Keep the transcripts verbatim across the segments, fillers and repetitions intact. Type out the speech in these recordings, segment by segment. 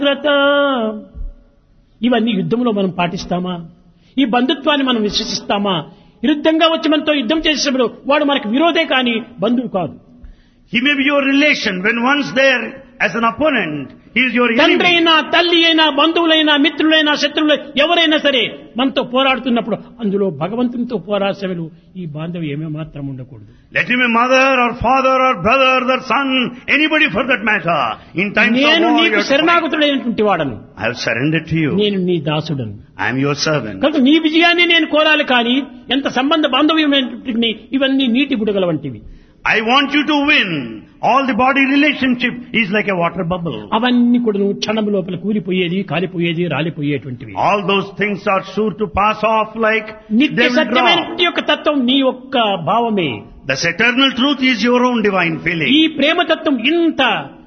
ఇవన్నీ యుద్ధంలో మనం పాటిస్తామా? ఈ బంధుత్వాన్ని మనం విశ్వసిస్తామా? విరుద్ధంగా వచ్చి మనతో యుద్ధం చేసేటప్పుడు వాడు మనకు విరోధే కానీ బంధువు కాదు. He may be your relation when once there as an opponent, he is your తండ్రి enemy. అయినా, తల్లి అయినా, బంధువులైనా, మిత్రులైనా, శత్రువులు ఎవరైనా సరే మనతో పోరాడుతున్నప్పుడు అందులో భగవంతునితో పోరాడేవలు ఈ బాంధవ్యం ఏమే మాత్రం ఉండకూడదు. Let him be mother or father or brother or son, anybody for that matter. In times of నేను war, you నీకు have to fight. శరణాగతుడైనటువంటి వాడను, I have surrendered to you. నేను నీ దాసుడను. I am your servant. కనుక నీ విజయాన్ని నేను కోరాలి కానీ ఎంత సంబంధ బాంధవ్యమైనటువంటి ఇవన్నీ నీటి బుడగల వంటివి. I want you to win. All the body relationship is like a water bubble. అవన్నీ కూడా నువ్వు క్షణం లోపల కూలిపోయేది, కాలిపోయేది, రాలిపోయేటువంటివి. All those things are sure to pass off like నిత్య they will drop. సత్యమైనటువంటి యొక్క తత్వం నీ యొక్క భావమే. This eternal truth is your own divine feeling. ఈ ప్రేమతత్వం ఇంత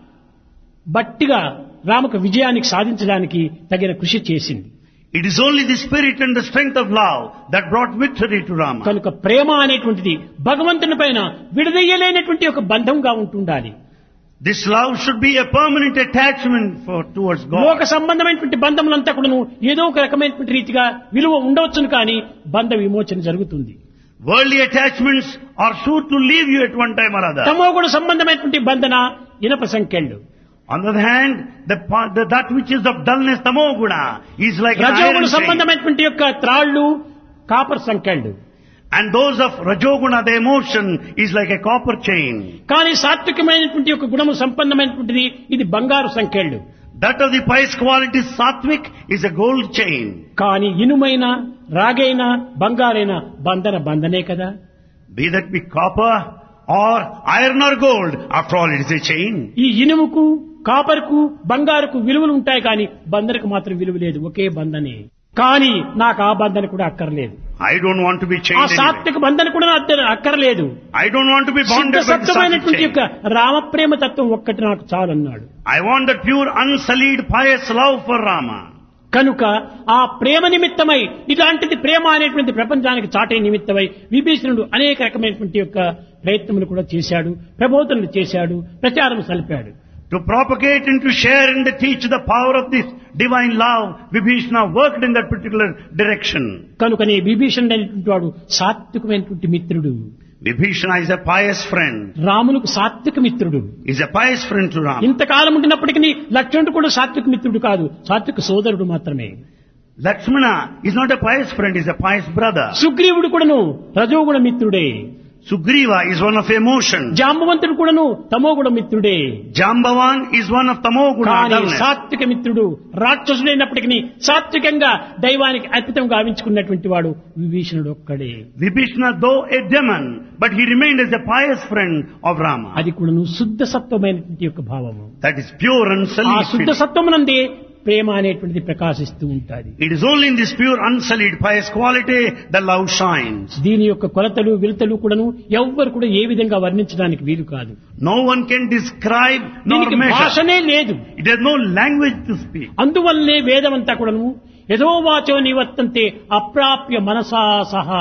బట్టిగా రామకు విజయానికి సాధించడానికి తగిన కృషి చేసింది. It is only the spirit and the strength of love that brought victory to Rama. కనుక ప్రేమ అనేటువంటిది భగవంతుని పైన విడదీయలేనటువంటి ఒక బంధంగా ఉంటుండాలి. This love should be a permanent attachment for towards లోక God. సంబంధమైనటువంటి బంధములంతా కూడాను ఏదో ఒక రకమైనటువంటి రీతిగా విలువ ఉండవచ్చును కానీ బంధ విమోచన జరుగుతుంది. Worldly attachments are sure to leave you at one time or other. తమోగుణ సంబంధమైనటువంటి బంధన ఇనప సంఖ్యలు. On the other hand, the, pa- the that which is of dullness, tamoguna, is like an రజోగుణ iron chain. సంబంధమైనటువంటి యొక్క త్రాళ్ళు కాపర్ సంఖ్యలు. And those of rajoguna, the emotion, is like a copper chain. కానీ సాత్వికమైనటువంటి యొక్క గుణము సంపన్నమైనటువంటిది ఇది బంగారు సంఖ్యలు. That of the pious quality, sattvic, is a gold chain. కానీ ఇనుమైన, రాగైన, బంగారైన బంధన బంధనే కదా. Be that be copper or iron or gold, after all it is a chain. ఈ ఇనుముకు, కాపర్కు, బంగారుకు విలువలు ఉంటాయి కానీ బంధనకు మాత్రం విలువ లేదు. ఒకే బంధనే. కానీ నాకు ఆ బంధన కూడా అక్కర్లేదు. I don't want to be ఆ chained anyway. సాత్విక బంధన కూడా నాకు అక్కర్లేదు. I don't want to be సిద్ధ bonded by the sattvic సత్వమైనటువంటి chain. యొక్క రామప్రేమ తత్వం ఒక్కటి నాకు చాలన్నాడు. I want that pure, unsullied, pious love for Rama. కనుక ఆ ప్రేమ నిమిత్తమై ఇలాంటిది ప్రేమ అనేటువంటి ప్రపంచానికి చాటే నిమిత్తమై విభీషణుడు అనేక రకమైనటువంటి యొక్క ప్రయత్నములు కూడా చేశాడు, ప్రబోధనలు చేశాడు, ప్రచారం సలిపాడు. To propagate and to share and to teach the power of this divine love, Vibhishana worked in that particular direction. కనుకనే విభీషణుడు అనేటువంటి వాడు సాత్వికమైనటువంటి మిత్రుడు. Vibhishana is a pious friend. రాములకు సాత్విక మిత్రుడు. Is a pious friend to Rama. ఇంతకాలం ఉండినప్పటికీ లక్ష్మణుడు కూడా సాత్విక మిత్రుడు కాదు, సాత్విక సోదరుడు మాత్రమే. Lakshmana is not a pious friend, is a pious brother. సుగ్రీవుడు కూడాను రజోగుణ మిత్రుడే. Sugriva is one of emotion. జాంబవంతుడు కూడాను తమోగుణ మిత్రుడే. Jambavan is one of tamoguna. కానీ dullness. సాత్విక మిత్రుడు రాక్షసుడైనప్పటికీ సాత్వికంగా దైవానికి అర్పితం గావించుకున్నటువంటి వాడు విభీషణుడు ఒక్కడే. Vibhishana, though a demon, but he remained as a pious friend of Rama. అది కూడాను శుద్ధ సత్వమైనటువంటి యొక్క భావము. That is pure and ఆ sullied శుద్ధ feeling. సత్వమునందే ప్రేమ అనేటువంటిది ప్రకాశిస్తూ ఉంటాది. It is only in this pure, unsullied, pious quality that love shines. దీని యొక్క కొలతలు విలతలు కూడాను ఎవ్వరు కూడా ఏ విధంగా వర్ణించడానికి వీలు కాదు. No one can describe nor దీనికి measure. భాషనే లేదు. It has no language to speak. అందువల్లనే వేదమంతా కూడాను యథోవాచో నివర్తంతే అప్రాప్య మనసా సహా.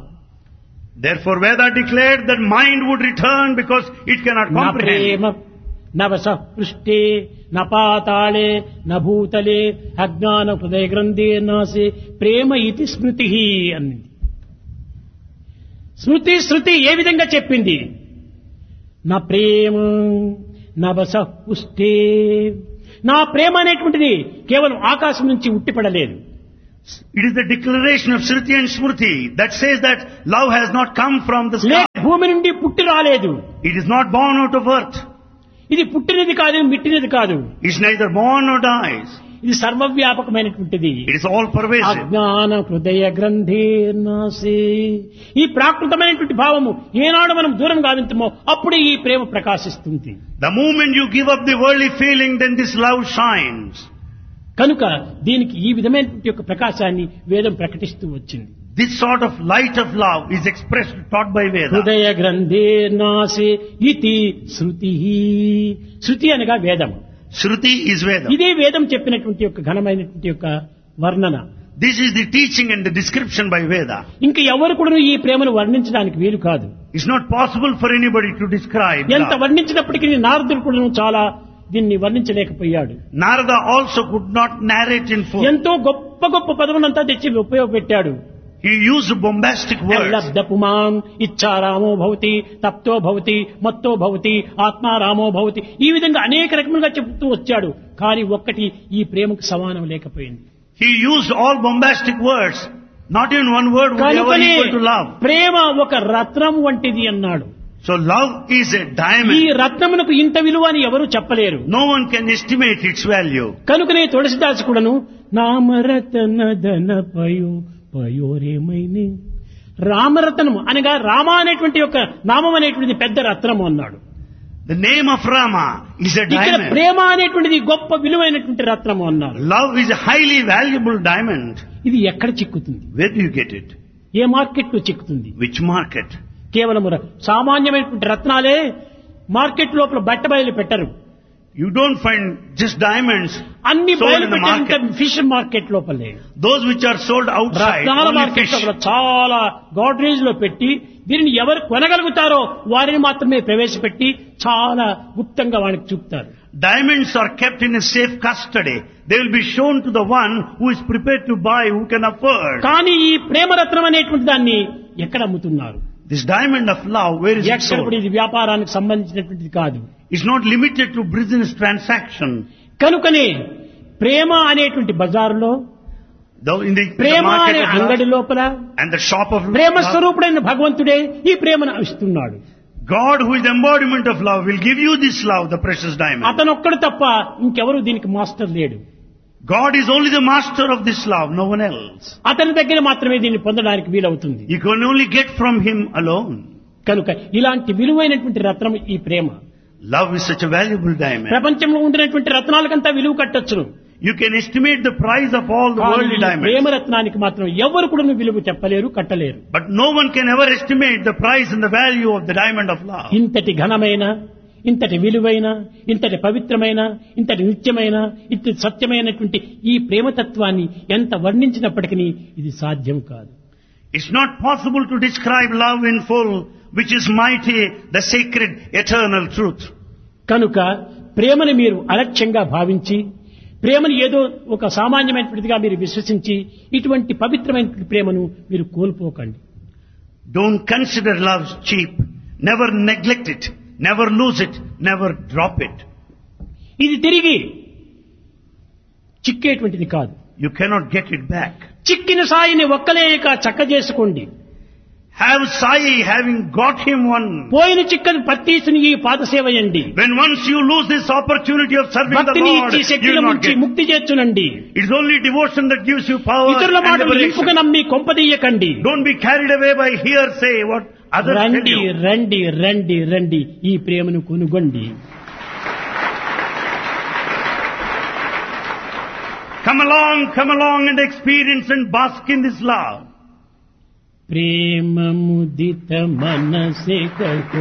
Therefore Veda declared that mind would return because it cannot నా comprehend. ప్రేమ నవస పృష్టే న పాతాళే న భూతలే అజ్ఞాన హృదయ గ్రంథే నాసే ప్రేమ ఇతి స్మృతి అన్నది. స్మృతి శృతి ఏ విధంగా చెప్పింది? నా ప్రేమ నవస పుష్టే. నా ప్రేమ అనేటువంటిది కేవలం ఆకాశం నుంచి ఉట్టిపడలేదు. It is the declaration of Shruti and Smriti that says that love has not come from the లే sky. భూమి నుండి పుట్టి రాలేదు. It is not born out of earth. ఇది పుట్టినది కాదు, మిట్టినది కాదు. It is neither born nor dies. ఇది సర్వవ్యాపకమైనటువంటిది. It is all pervasive. అజ్ఞాన హృదయ గ్రంథే నాసే. ఈ ప్రాకృతమైనటువంటి భావము ఏనాడు మనం దూరం గావించమో అప్పుడే ఈ ప్రేమ ప్రకాశిస్తుంది. The moment you give up the worldly feeling, then this love shines. కనుక దీనికి ఈ విధమైనటువంటి యొక్క ప్రకాశాన్ని వేదం ప్రకటిస్తూ వచ్చింది. This sort of light of love is expressed, taught by Veda. హృదయ గ్రంథే నాసే ఇతి శృతి. శృతి అనగా వేదం. Shruti is Veda. ఇదే వేదం చెప్పినటువంటి యొక్క ఘనమైనటువంటి యొక్క వర్ణన. This is the teaching and the description by Veda. ఇంకా ఎవరు కూడా ఈ ప్రేమను వర్ణించడానికి వీలు కాదు. It's not possible for anybody to describe ఎంత love. వర్ణించినప్పటికీ నారదుడు కూడా చాలా దీన్ని వర్ణించలేకపోయాడు. Narada also could not narrate in full. ఎంతో గొప్ప గొప్ప పదములంతా తెచ్చి ఉపయోగపెట్టాడు. He used bombastic words. లబ్ధపుమాన్ ఇచ్చారామో భవతి, తప్తో భవతి, మత్తో భవతి, ఆత్మారామో భవతి, ఈ విధంగా అనేక రకములుగా చెబుతూ వచ్చాడు. కానీ ఒక్కటి ఈ ప్రేమకు సమానం లేకపోయింది. He used all bombastic words. Not even one word would ever కనుకనే equal to love. ప్రేమ ఒక రత్నం వంటిది అన్నాడు. So love is a ఈ diamond. రత్నమునకు ఇంత విలువ అని ఎవరు చెప్పలేరు. No one can estimate its value. కనుకనే తులసిదాసు కూడాను నామరతన ధన పయో పయోరేమైనే, రామరత్నము అనగా రామ అనేటువంటి యొక్క నామం అనేటువంటిది పెద్ద రత్నము అన్నాడు. The name of Rama is a ఇక్కడ diamond. ప్రేమ అనేటువంటిది గొప్ప విలువైనటువంటి రత్నము అన్నారు. Love is a highly valuable diamond. ఇది ఎక్కడ చిక్కుతుంది? Where do you get it? A market లో చిక్కుతుంది? Which market? కేవలం ర- సామాన్యమైనటువంటి రత్నాలే మార్కెట్ లోపల బట్ట బయలు పెట్టరు. You don't find just diamonds అన్ని sold బయలు in the పెట్టే market. ఫిష్ మార్కెట్ లోపలే. Those which are sold outside, రత్నాల only మార్కెట్ fish. లోపల చాలా గాడ్రేజ్ లో పెట్టి దీనిని ఎవరు కొనగలుగుతారో వారిని మాత్రమే ప్రవేశపెట్టి చాలా గుప్తంగా వానికి చూపుతారు. Diamonds are kept in a safe custody. They will be shown to the one who is prepared to buy, who can afford. కానీ ఈ ప్రేమరత్నం అనేటువంటి దాన్ని ఎక్కడ అమ్ముతున్నారు? This diamond of love, where is it ఎక్కడ sold? కూడా ఇది వ్యాపారానికి సంబంధించినటువంటిది కాదు. It's not limited to business transaction. కనుకనే ప్రేమ అనేటువంటి బజారులో, Though in the, in the Prema market అనే of అంగడి love లోపల and the shop of Prema love, స్వరూపుడైన భగవంతుడే ఈ ప్రేమను ఇస్తున్నాడు. God, who is the embodiment of love, will give you this love, the precious diamond. అతనొక్కడు తప్ప ఇంకెవరు దీనికి మాస్టర్ లేడు. God is only the master of this love, no one else. అతని దగ్గర మాత్రమే దీన్ని పొందడానికి వీలవుతుంది. You can only get from him alone. కనుక ఇలాంటి విలువైనటువంటి రత్నం ఈ ప్రేమ. Love is such a valuable diamond. ప్రపంచంలో ఉండినటువంటి రత్నాలకంతా విలువ కట్టొచ్చును. You can estimate the price of all the కానీ worldly ఈ diamonds. ప్రేమ రత్నానికి మాత్రం ఎవరు కూడా విలువ చెప్పలేరు, కట్టలేరు. But no one can ever estimate the price and the value of the diamond of love. ఇంతటి ఘనమైన, ఇంతటి విలువైన, ఇంతటి పవిత్రమైన, ఇంతటి నిత్యమైన, ఇంతటి సత్యమైనటువంటి ఈ ప్రేమతత్వాన్ని ఎంత వర్ణించినప్పటికీ ఇది సాధ్యం కాదు. It's not possible to describe love in full, which is mighty, the sacred, eternal truth. కనుక ప్రేమను మీరు అలక్ష్యంగా భావించి, ప్రేమను ఏదో ఒక సామాన్యమైనటువంటిదిగా మీరు విశ్వసించి ఇటువంటి పవిత్రమైనటువంటి ప్రేమను మీరు కోల్పోకండి. Don't consider love cheap. Never neglect it. Never lose it. Never drop it. ఇది తిరిగి చిక్కేటువంటిది కాదు. You cannot get it back. చిక్కిన సాయిని ఒక్కలేక చక్క చేసుకోండి. Have Sai, having got him one. పోయిన చిక్కని పత్తీసుని ఈ పాదసేవయండి. When once you lose this opportunity of serving the భక్తిని Lord, ఇచ్చి you శక్తిని will not ముంచి get. ముక్తి చేర్చునండి. It's only devotion that gives you power ఇతరుల and మాటలు liberation. ఇంపుగా నమ్మి కొంపదీయకండి. Don't be carried away by hearsay, what others tell రండి you. రండి రండి రండి ఈ ప్రేమను కొనుగొండి. Come along, come along and experience and bask in this love. ప్రేమ ముదిత మనసే